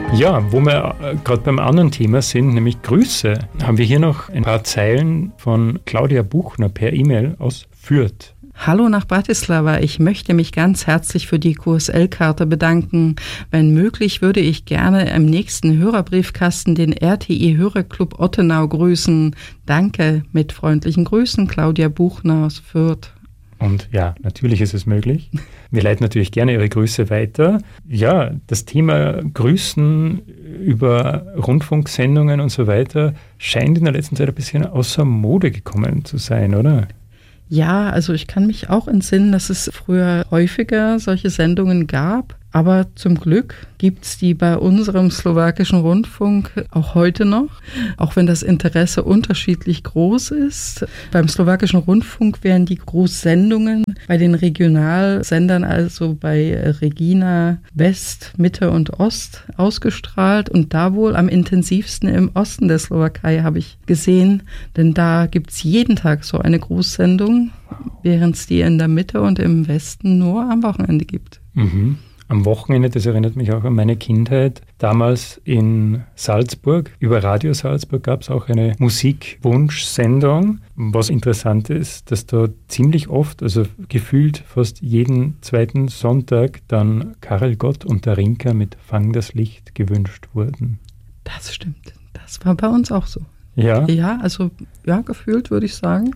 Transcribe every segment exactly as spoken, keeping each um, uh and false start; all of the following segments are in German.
Ja, wo wir äh, gerade beim anderen Thema sind, nämlich Grüße, haben wir hier noch ein paar Zeilen von Claudia Buchner per E-Mail aus Fürth. Hallo nach Bratislava. Ich möchte mich ganz herzlich für die Q S L-Karte bedanken. Wenn möglich, würde ich gerne im nächsten Hörerbriefkasten den R T I-Hörerclub Ottenau grüßen. Danke, mit freundlichen Grüßen, Claudia Buchner aus Fürth. Und ja, natürlich ist es möglich. Wir leiten natürlich gerne Ihre Grüße weiter. Ja, das Thema Grüßen über Rundfunksendungen und so weiter scheint in der letzten Zeit ein bisschen außer Mode gekommen zu sein, oder? Ja, also ich kann mich auch entsinnen, dass es früher häufiger solche Sendungen gab. Aber zum Glück gibt's die bei unserem slowakischen Rundfunk auch heute noch, auch wenn das Interesse unterschiedlich groß ist. Beim slowakischen Rundfunk werden die Großsendungen bei den Regionalsendern, also bei Regina West, Mitte und Ost, ausgestrahlt. Und da wohl am intensivsten im Osten der Slowakei, habe ich gesehen. Denn da gibt's jeden Tag so eine Großsendung, während es die in der Mitte und im Westen nur am Wochenende gibt. Mhm. Am Wochenende, das erinnert mich auch an meine Kindheit, damals in Salzburg, über Radio Salzburg gab es auch eine Musikwunschsendung. Was interessant ist, dass da ziemlich oft, also gefühlt fast jeden zweiten Sonntag, dann Karel Gott und der Rinker mit Fang das Licht gewünscht wurden. Das stimmt, das war bei uns auch so. Ja? Ja, also ja, gefühlt würde ich sagen.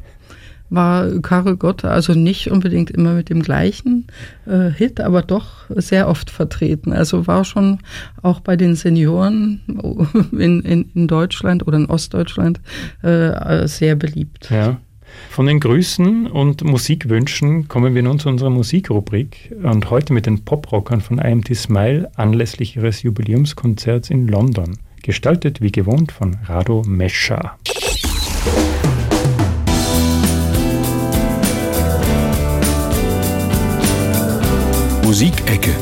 War Karel Gott also nicht unbedingt immer mit dem gleichen äh, Hit, aber doch sehr oft vertreten. Also war schon auch bei den Senioren in, in, in Deutschland oder in Ostdeutschland äh, sehr beliebt. Ja. Von den Grüßen und Musikwünschen kommen wir nun zu unserer Musikrubrik und heute mit den Poprockern von I Am T Smile anlässlich ihres Jubiläumskonzerts in London. Gestaltet wie gewohnt von Rado Mescha. Musikecke.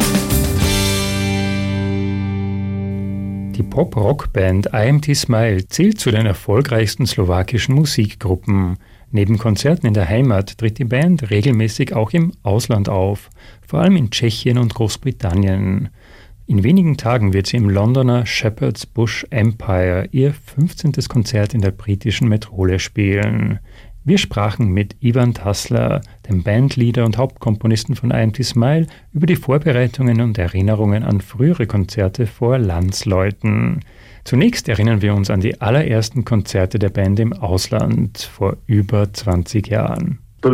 Die Pop-Rock-Band I Am T Smile zählt zu den erfolgreichsten slowakischen Musikgruppen. Neben Konzerten in der Heimat tritt die Band regelmäßig auch im Ausland auf, vor allem in Tschechien und Großbritannien. In wenigen Tagen wird sie im Londoner Shepherd's Bush Empire ihr fünfzehntes Konzert in der britischen Metropole spielen. Wir sprachen mit Ivan Tassler, dem Bandleader und Hauptkomponisten von I Am T Smile, über die Vorbereitungen und Erinnerungen an frühere Konzerte vor Landsleuten. Zunächst erinnern wir uns an die allerersten Konzerte der Band im Ausland vor über zwanzig Jahren.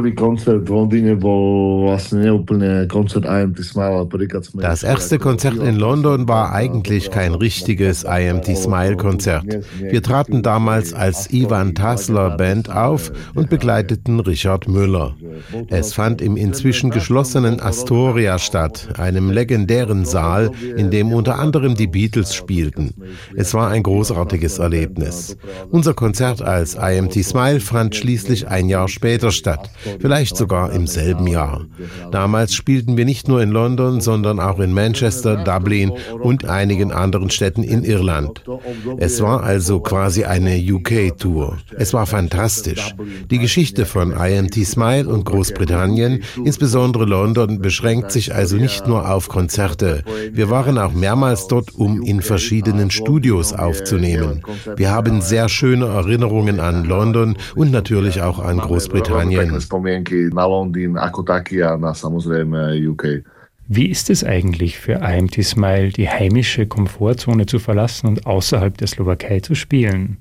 Das erste Konzert in London war eigentlich kein richtiges I Am T Smile Konzert. Wir traten damals als Ivan Tassler Band auf und begleiteten Richard Müller. Es fand im inzwischen geschlossenen Astoria statt, einem legendären Saal, in dem unter anderem die Beatles spielten. Es war ein großartiges Erlebnis. Unser Konzert als I Am T Smile fand schließlich ein Jahr später statt. Vielleicht sogar im selben Jahr. Damals spielten wir nicht nur in London, sondern auch in Manchester, Dublin und einigen anderen Städten in Irland. Es war also quasi eine U K-Tour. Es war fantastisch. Die Geschichte von I Am T Smile und Großbritannien, insbesondere London, beschränkt sich also nicht nur auf Konzerte. Wir waren auch mehrmals dort, um in verschiedenen Studios aufzunehmen. Wir haben sehr schöne Erinnerungen an London und natürlich auch an Großbritannien. Na Londýn ako taký a na samozrejme U K. Wie ist es eigentlich für I Am T Smile, die heimische Komfortzone zu verlassen und außerhalb der Slowakei zu spielen?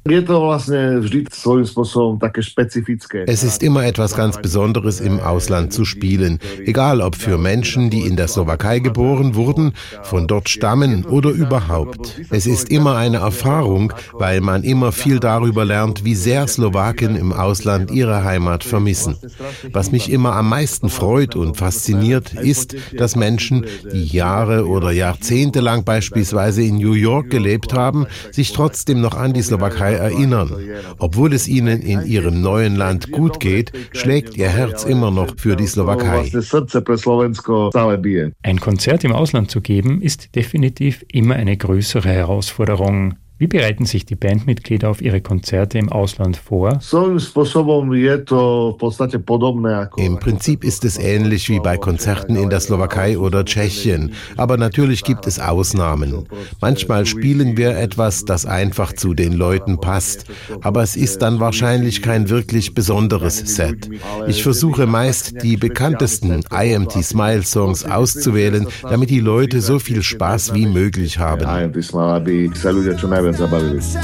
Es ist immer etwas ganz Besonderes, im Ausland zu spielen. Egal ob für Menschen, die in der Slowakei geboren wurden, von dort stammen oder überhaupt. Es ist immer eine Erfahrung, weil man immer viel darüber lernt, wie sehr Slowaken im Ausland ihre Heimat vermissen. Was mich immer am meisten freut und fasziniert, ist, dass Menschen Menschen, die Jahre oder Jahrzehnte lang beispielsweise in New York gelebt haben, sich trotzdem noch an die Slowakei erinnern. Obwohl es ihnen in ihrem neuen Land gut geht, schlägt ihr Herz immer noch für die Slowakei. Ein Konzert im Ausland zu geben, ist definitiv immer eine größere Herausforderung. Wie bereiten sich die Bandmitglieder auf ihre Konzerte im Ausland vor? Im Prinzip ist es ähnlich wie bei Konzerten in der Slowakei oder Tschechien, aber natürlich gibt es Ausnahmen. Manchmal spielen wir etwas, das einfach zu den Leuten passt, aber es ist dann wahrscheinlich kein wirklich besonderes Set. Ich versuche meist, die bekanntesten I M T Smile Songs auszuwählen, damit die Leute so viel Spaß wie möglich haben. Zabavili.